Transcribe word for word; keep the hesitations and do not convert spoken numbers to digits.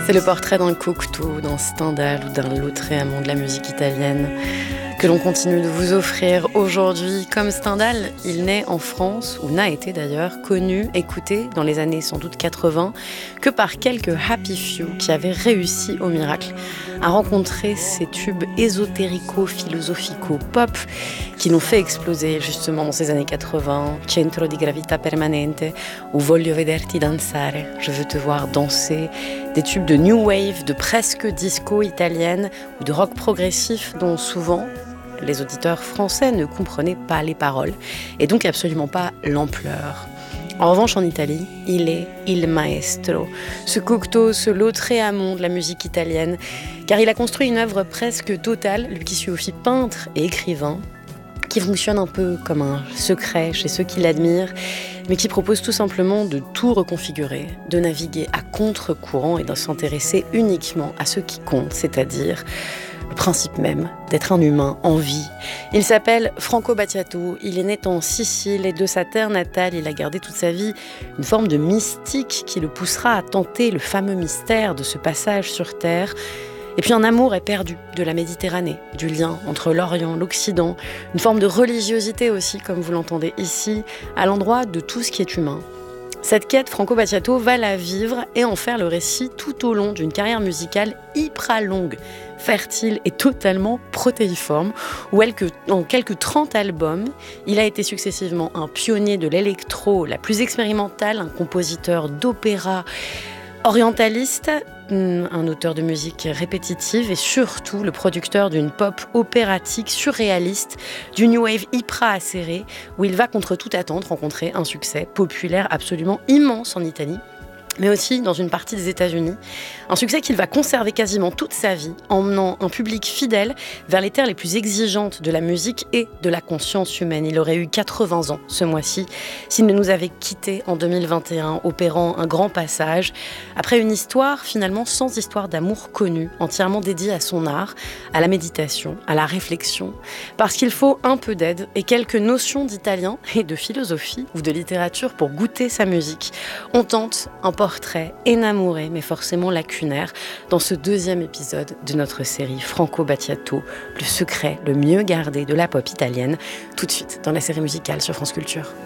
C'est le portrait d'un Cocteau, d'un Stendhal ou d'un Lautréamont de la musique italienne que l'on continue de vous offrir aujourd'hui. Comme Stendhal, il n'est en France, ou n'a été d'ailleurs, connu, écouté dans les années sans doute quatre-vingts, que par quelques happy few qui avaient réussi au miracle à rencontrer ces tubes ésotérico-philosophico-pop qui l'ont fait exploser justement dans ces années quatre-vingts. Centro di gravità permanente ou Voglio vederti danzare, je veux te voir danser. Des tubes de new wave, de presque disco italienne ou de rock progressif dont souvent les auditeurs français ne comprenaient pas les paroles et donc absolument pas l'ampleur. En revanche, en Italie, il est il maestro, ce Cocteau, ce Lautréamont de la musique italienne, car il a construit une œuvre presque totale, lui qui suffit peintre et écrivain, qui fonctionne un peu comme un secret chez ceux qui l'admirent, mais qui propose tout simplement de tout reconfigurer, de naviguer à contre-courant et de s'intéresser uniquement à ce qui compte, c'est-à-dire le principe même d'être un humain en vie. Il s'appelle Franco Battiato, il est né en Sicile et de sa terre natale, il a gardé toute sa vie une forme de mystique qui le poussera à tenter le fameux mystère de ce passage sur Terre. Et puis un amour éperdu de la Méditerranée, du lien entre l'Orient, l'Occident, une forme de religiosité aussi, comme vous l'entendez ici, à l'endroit de tout ce qui est humain. Cette quête, Franco Battiato va la vivre et en faire le récit tout au long d'une carrière musicale hyper longue, fertile et totalement protéiforme, où elle, que, en quelques trente albums, il a été successivement un pionnier de l'électro la plus expérimentale, un compositeur d'opéra orientaliste, un auteur de musique répétitive et surtout le producteur d'une pop opératique surréaliste, du new wave hyper acéré, où il va contre toute attente rencontrer un succès populaire absolument immense en Italie, mais aussi dans une partie des États-Unis. Un succès qu'il va conserver quasiment toute sa vie, emmenant un public fidèle vers les terres les plus exigeantes de la musique et de la conscience humaine. Il aurait eu quatre-vingts ans ce mois-ci, s'il ne nous avait quittés en deux mille vingt et un, opérant un grand passage, après une histoire finalement sans histoire d'amour connue, entièrement dédiée à son art, à la méditation, à la réflexion, parce qu'il faut un peu d'aide et quelques notions d'italien et de philosophie ou de littérature pour goûter sa musique. On tente un portrait énamouré, mais forcément lacunaire, dans ce deuxième épisode de notre série Franco Battiato, le secret le mieux gardé de la pop italienne, tout de suite dans la série musicale sur France Culture.